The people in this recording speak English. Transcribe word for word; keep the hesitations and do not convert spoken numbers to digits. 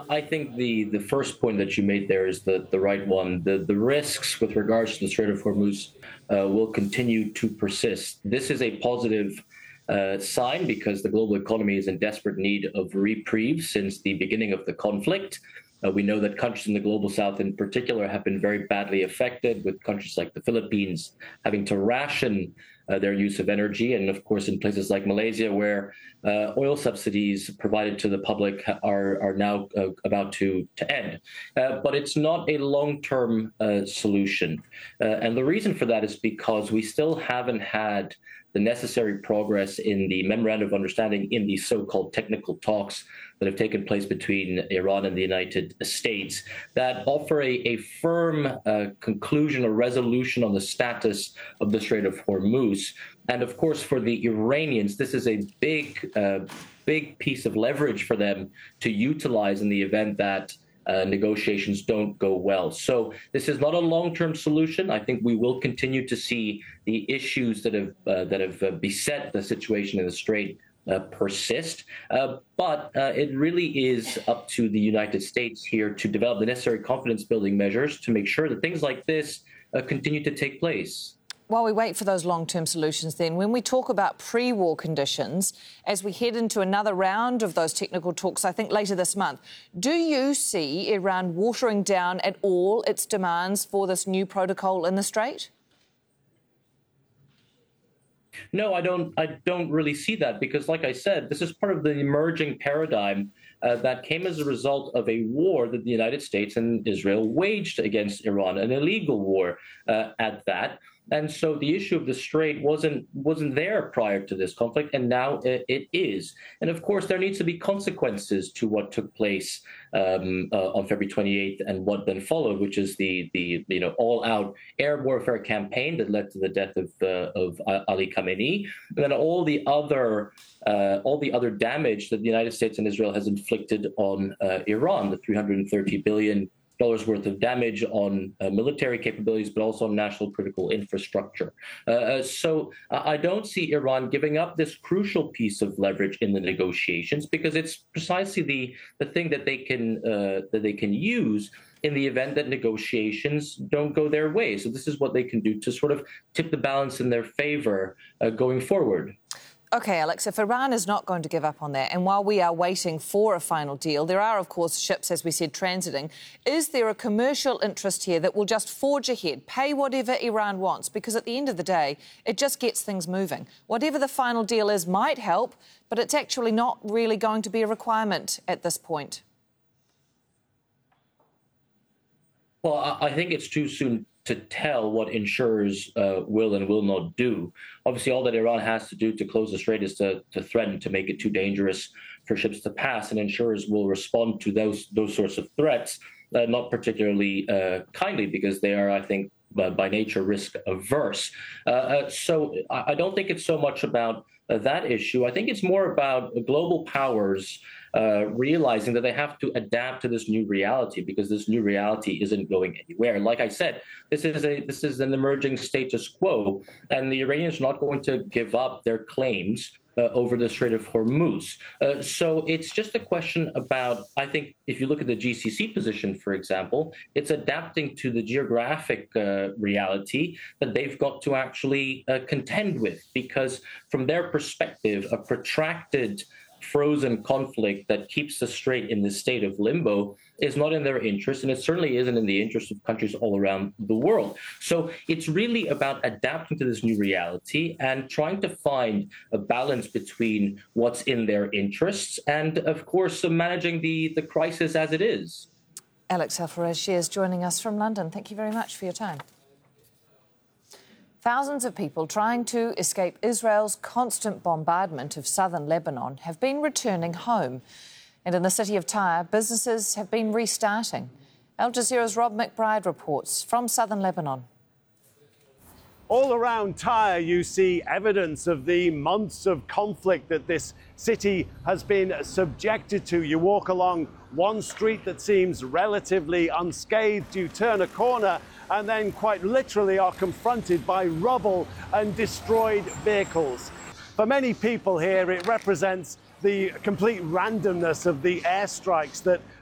I think the, the first point that you made there is the, the right one. The, the risks with regards to the Strait of Hormuz uh, will continue to persist. This is a positive uh, sign because the global economy is in desperate need of reprieve since the beginning of the conflict. Uh, we know that countries in the global south in particular have been very badly affected, with countries like the Philippines having to ration uh, their use of energy. And of course, in places like Malaysia, where uh, oil subsidies provided to the public are, are now uh, about to, to end. Uh, but it's not a long-term uh, solution. Uh, and the reason for that is because we still haven't had the necessary progress in the memorandum of understanding in the so-called technical talks that have taken place between Iran and the United States that offer a, a firm uh, conclusion or resolution on the status of the Strait of Hormuz. And of course, for the Iranians, this is a big, uh, big piece of leverage for them to utilize in the event that Uh, negotiations don't go well. So this is not a long-term solution. I think we will continue to see the issues that have uh, that have uh, beset the situation in the Strait uh, persist. Uh, but uh, it really is up to the United States here to develop the necessary confidence-building measures to make sure that things like this uh, continue to take place. While we wait for those long-term solutions then, when we talk about pre-war conditions, as we head into another round of those technical talks, I think later this month, do you see Iran watering down at all its demands for this new protocol in the Strait? No, I don't. I don't really see that because, like I said, this is part of the emerging paradigm uh, that came as a result of a war that the United States and Israel waged against Iran, an illegal war uh, at that. And so the issue of the Strait wasn't wasn't there prior to this conflict, and now it, it is. And of course, there needs to be consequences to what took place um, uh, on February twenty-eighth and what then followed, which is the the you know all-out air warfare campaign that led to the death of uh, of Ali Khamenei, and then all the other uh, all the other damage that the United States and Israel has inflicted on uh, Iran, the three hundred thirty billion dollars worth of damage on uh, military capabilities, but also on national critical infrastructure. Uh, so uh, I don't see Iran giving up this crucial piece of leverage in the negotiations because it's precisely the the thing that they can uh, that they can use in the event that negotiations don't go their way. So this is what they can do to sort of tip the balance in their favor uh, going forward. OK, Alex, if Iran is not going to give up on that, and while we are waiting for a final deal, there are, of course, ships, as we said, transiting, is there a commercial interest here that will just forge ahead, pay whatever Iran wants? Because at the end of the day, it just gets things moving. Whatever the final deal is might help, but it's actually not really going to be a requirement at this point. Well, I think it's too soon to tell what insurers uh, will and will not do. Obviously, all that Iran has to do to close the strait is to, to threaten to make it too dangerous for ships to pass, and insurers will respond to those those sorts of threats, uh, not particularly uh, kindly, because they are, I think, uh, by nature risk averse. Uh, uh, so I, I don't think it's so much about uh, that issue. I think it's more about global powers Uh, realizing that they have to adapt to this new reality because this new reality isn't going anywhere. Like I said, this is a this is an emerging status quo, and the Iranians are not going to give up their claims uh, over the Strait of Hormuz. Uh, so it's just a question about, I think, if you look at the G C C position, for example, it's adapting to the geographic uh, reality that they've got to actually uh, contend with, because from their perspective, a protracted frozen conflict that keeps the strait in this state of limbo is not in their interest, and it certainly isn't in the interest of countries all around the world. So it's really about adapting to this new reality and trying to find a balance between what's in their interests and, of course, managing the, the crisis as it is. Alex Alferez is joining us from London. Thank you very much for your time. Thousands of people trying to escape Israel's constant bombardment of southern Lebanon have been returning home. And in the city of Tyre, businesses have been restarting. Al Jazeera's Rob McBride reports from southern Lebanon. All around Tyre, you see evidence of the months of conflict that this city has been subjected to. You walk along one street that seems relatively unscathed, you turn a corner and then quite literally are confronted by rubble and destroyed vehicles. For many people here, it represents the complete randomness of the airstrikes that